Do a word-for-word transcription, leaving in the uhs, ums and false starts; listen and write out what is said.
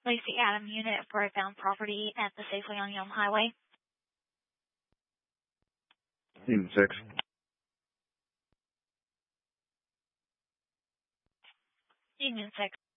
Lacey Adam unit for a found property at the Safely on Yelm Highway. Unit six. Union six.